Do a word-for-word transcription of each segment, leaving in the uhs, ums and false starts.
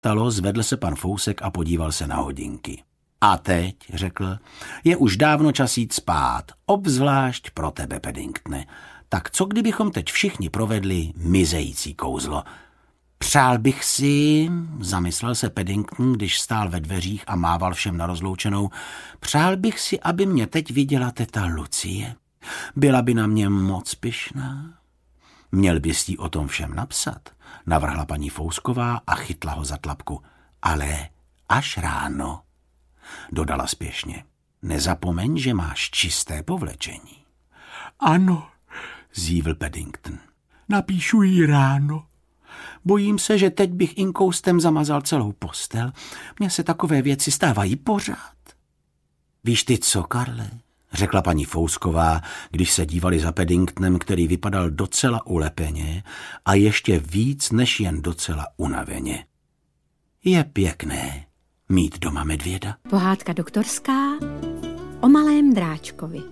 Talo, zvedl se pan Fousek a podíval se na hodinky. A teď, řekl, je už dávno čas jít spát, obzvlášť pro tebe, Paddingtone. Tak co kdybychom teď všichni provedli mizející kouzlo? Přál bych si, zamyslel se Paddington, když stál ve dveřích a mával všem na rozloučenou, přál bych si, aby mě teď viděla teta Lucie. Byla by na mě moc pyšná. Měl bys jí o tom všem napsat, navrhla paní Fousková a chytla ho za tlapku. Ale až ráno, dodala spěšně. Nezapomeň, že máš čisté povlečení. Ano, zívl Paddington. Napíšu jí ráno. Bojím se, že teď bych inkoustem zamazal celou postel. Mně se takové věci stávají pořád. Víš ty co, Karle? Řekla paní Fousková, když se dívali za Paddingtonem, který vypadal docela ulepeně a ještě víc než jen docela unaveně. Je pěkné mít doma medvěda. Pohádka doktorská o malém dráčkovi.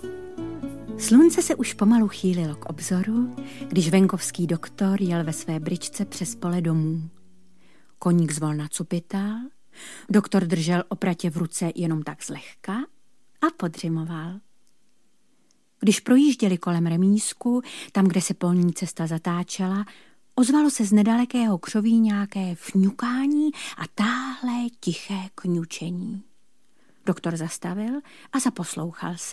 Slunce se už pomalu chýlilo k obzoru, když venkovský doktor jel ve své bryčce přes pole domů. Koník zvolna cupital, doktor držel opratě v ruce jenom tak zlehka a podřimoval. Když projížděli kolem remízku, tam, kde se polní cesta zatáčela, ozvalo se z nedalekého křoví nějaké fňukání a táhlé tiché kňučení. Doktor zastavil a zaposlouchal se.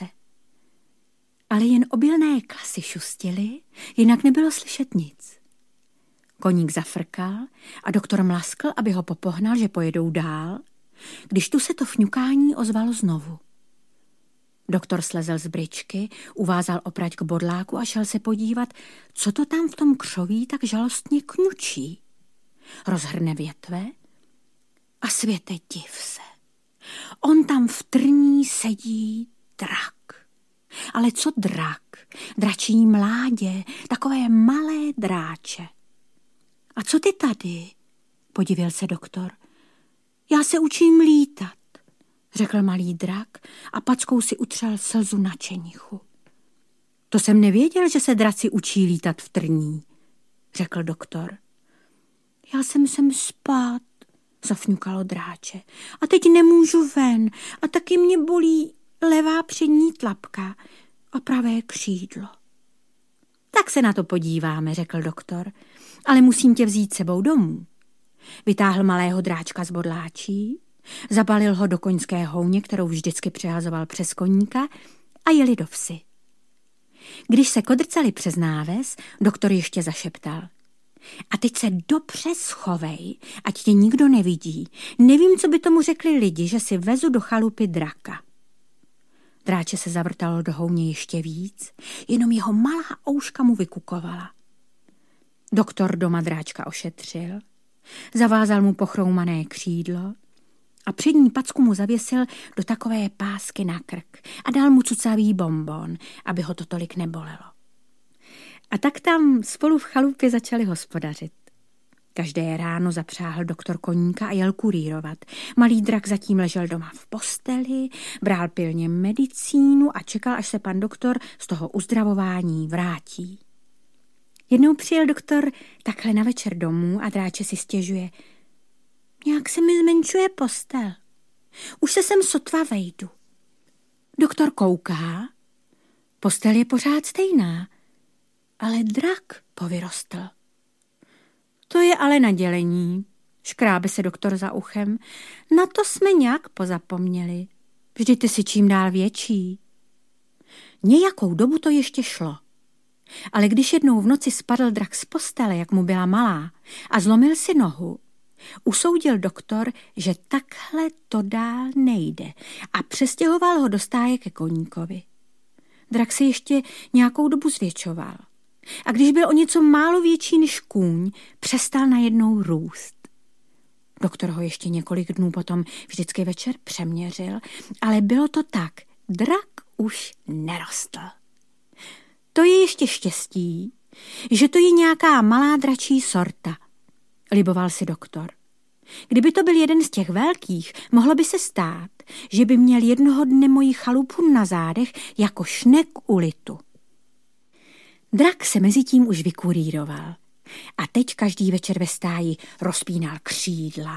Ale jen obilné klasy šustily, jinak nebylo slyšet nic. Koník zafrkal a doktor mlaskl, aby ho popohnal, že pojedou dál, když tu se to fňukání ozvalo znovu. Doktor slezl z bryčky, uvázal oprať k bodláku a šel se podívat, co to tam v tom křoví tak žalostně kňučí. Rozhrne větve a světe div se. On tam v trní sedí drak. Ale co drak? Dračí mládě, takové malé dráče. A co ty tady? Podivil se doktor. Já se učím lítat, řekl malý drak a packou si utřel slzu na čenichu. To jsem nevěděl, že se draci učí lítat v trní, řekl doktor. Já jsem sem spát, zafňukalo dráče. A teď nemůžu ven a taky mě bolí levá přední tlapka a pravé křídlo. Tak se na to podíváme, řekl doktor, ale musím tě vzít sebou domů. Vytáhl malého dráčka z bodláčí, zabalil ho do koňské houně, kterou vždycky přehazoval přes koníka a jeli do vsi. Když se kodrcali přes náves, doktor ještě zašeptal. A teď se dobře schovej, ať tě nikdo nevidí. Nevím, co by tomu řekli lidi, že si vezu do chalupy draka. Dráče se zavrtalo do houně ještě víc, jenom jeho malá ouška mu vykukovala. Doktor doma dráčka ošetřil, zavázal mu pochroumané křídlo a přední packu mu zavěsil do takové pásky na krk a dal mu cucavý bonbon, aby ho to tolik nebolelo. A tak tam spolu v chalupě začali hospodařit. Každé ráno zapřáhl doktor koníka a jel kurírovat. Malý drak zatím ležel doma v posteli, bral pilně medicínu a čekal, až se pan doktor z toho uzdravování vrátí. Jednou přijel doktor takhle na večer domů a dráče si stěžuje. Nějak se mi zmenšuje postel. Už se sem sotva vejdu. Doktor kouká. Postel je pořád stejná, ale drak povyrostl. To je ale nadělení, škrábe se doktor za uchem. Na to jsme nějak pozapomněli. Vždyť ty si čím dál větší. Nějakou dobu to ještě šlo. Ale když jednou v noci spadl drak z postele, jak mu byla malá, a zlomil si nohu, usoudil doktor, že takhle to dál nejde a přestěhoval ho do stáje ke koníkovi. Drak se ještě nějakou dobu zvětšoval. A když byl o něco málo větší než kůň, přestal najednou růst. Doktor ho ještě několik dnů potom vždycky večer přeměřil, ale bylo to tak, drak už nerostl. To je ještě štěstí, že to je nějaká malá dračí sorta, liboval si doktor. Kdyby to byl jeden z těch velkých, mohlo by se stát, že by měl jednoho dne moji chalupu na zádech jako šnek u litu. Drak se mezi tím už vykurýroval. A teď každý večer ve stáji rozpínal křídla